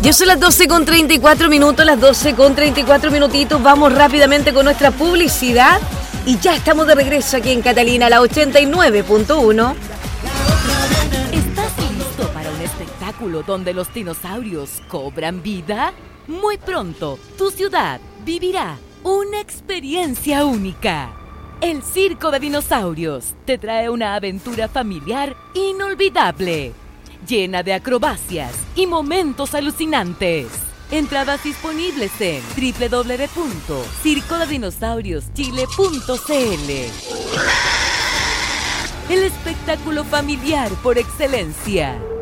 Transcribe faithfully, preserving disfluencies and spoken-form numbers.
Ya son las doce con treinta y cuatro minutos, las doce con treinta y cuatro minutitos. Vamos rápidamente con nuestra publicidad y ya estamos de regreso aquí en Catalina, la ochenta y nueve punto uno. ¿Estás listo para un espectáculo donde los dinosaurios cobran vida? Muy pronto, tu ciudad vivirá una experiencia única. El Circo de Dinosaurios te trae una aventura familiar inolvidable, llena de acrobacias y momentos alucinantes. Entradas disponibles en doble u doble u doble u punto circo de dinosaurios chile punto c l. El espectáculo familiar por excelencia.